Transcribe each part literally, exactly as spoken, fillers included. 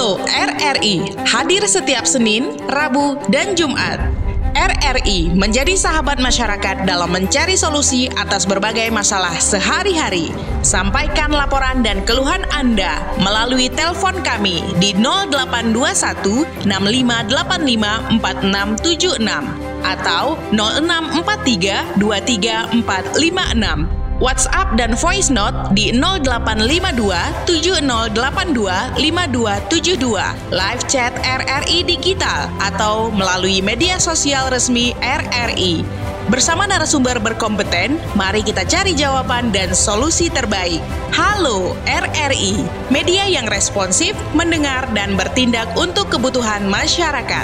Halo R R I, hadir setiap Senin, Rabu, dan Jumat. R R I menjadi sahabat masyarakat dalam mencari solusi atas berbagai masalah sehari-hari. Sampaikan laporan dan keluhan Anda melalui telepon kami di nol delapan dua satu enam lima delapan lima empat enam tujuh enam atau nol enam empat tiga dua tiga empat lima enam. WhatsApp dan voice note di nol delapan lima dua tujuh nol delapan dua lima dua tujuh dua, live chat R R I Digital, atau melalui media sosial resmi R R I. Bersama narasumber berkompeten, mari kita cari jawaban dan solusi terbaik. Halo R R I, media yang responsif, mendengar, dan bertindak untuk kebutuhan masyarakat.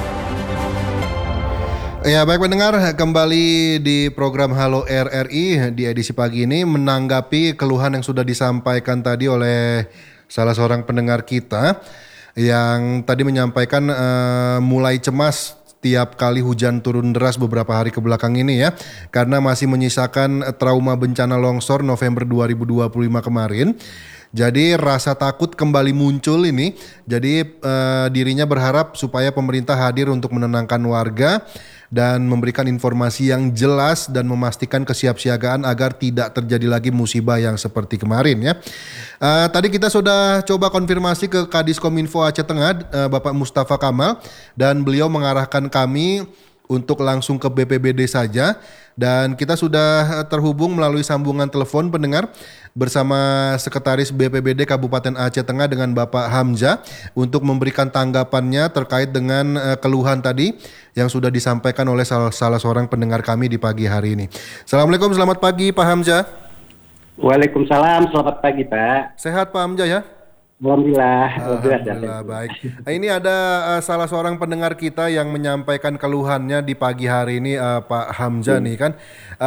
Ya, baik pendengar, kembali di program Halo R R I di edisi pagi ini menanggapi keluhan yang sudah disampaikan tadi oleh salah seorang pendengar kita yang tadi menyampaikan uh, mulai cemas tiap kali hujan turun deras beberapa hari ke belakang ini ya, karena masih menyisakan trauma bencana longsor November dua ribu dua puluh lima kemarin. Jadi rasa takut kembali muncul ini. Jadi uh, dirinya berharap supaya pemerintah hadir untuk menenangkan warga dan memberikan informasi yang jelas dan memastikan kesiapsiagaan agar tidak terjadi lagi musibah yang seperti kemarin ya. Uh, tadi kita sudah coba konfirmasi ke Kadiskominfo Aceh Tengah, uh, Bapak Mustafa Kamal, dan beliau mengarahkan kami untuk langsung ke B P B D saja, dan kita sudah terhubung melalui sambungan telepon pendengar bersama Sekretaris B P B D Kabupaten Aceh Tengah dengan Bapak Hamzah untuk memberikan tanggapannya terkait dengan uh, keluhan tadi yang sudah disampaikan oleh salah, salah seorang pendengar kami di pagi hari ini. Assalamualaikum, selamat pagi Pak Hamzah. Waalaikumsalam, selamat pagi Pak. Sehat Pak Hamzah ya? Alhamdulillah. Alhamdulillah, baik. Nah, ini ada uh, salah seorang pendengar kita yang menyampaikan keluhannya di pagi hari ini, uh, Pak Hamzah hmm. nih kan,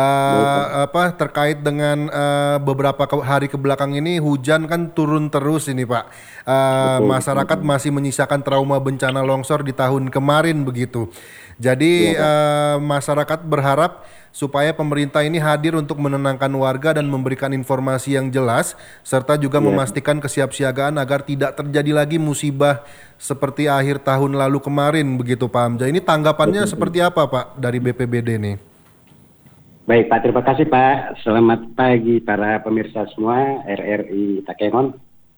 uh, apa terkait dengan uh, beberapa ke- hari kebelakang ini hujan kan turun terus ini Pak. Uh, masyarakat masih menyisakan trauma bencana longsor di tahun kemarin begitu. Jadi uh, masyarakat berharap supaya pemerintah ini hadir untuk menenangkan warga dan memberikan informasi yang jelas serta juga yeah. memastikan kesiapsiagaan agar tidak terjadi lagi musibah seperti akhir tahun lalu kemarin begitu Pak Hamzah. Ini tanggapannya Betul. seperti apa Pak dari B P B D nih? Baik Pak, terima kasih Pak. Selamat pagi para pemirsa semua R R I Takengon.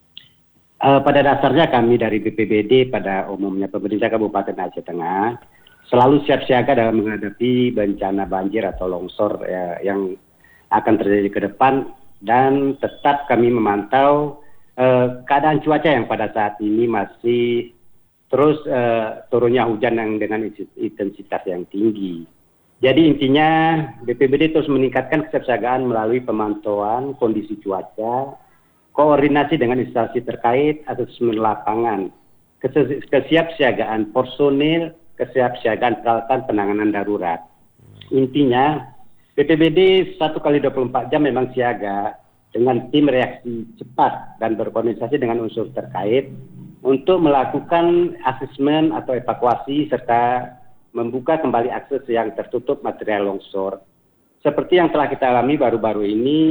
Uh, pada dasarnya kami dari B P B D pada umumnya pemerintah Kabupaten Aceh Tengah selalu siap siaga dalam menghadapi bencana banjir atau longsor ya, yang akan terjadi ke depan, dan tetap kami memantau eh, keadaan cuaca yang pada saat ini masih terus eh, turunnya hujan yang dengan intensitas yang tinggi. Jadi intinya B P B D terus meningkatkan kesiapsiagaan melalui pemantauan kondisi cuaca, koordinasi dengan instansi terkait, asesmen lapangan, kesiapsiagaan personil, kesiapsiagaan peralatan penanganan darurat. Intinya B P B D satu kali dua puluh empat jam memang siaga dengan tim reaksi cepat dan berkoordinasi dengan unsur terkait untuk melakukan asesmen atau evakuasi serta membuka kembali akses yang tertutup material longsor. Seperti yang telah kita alami baru-baru ini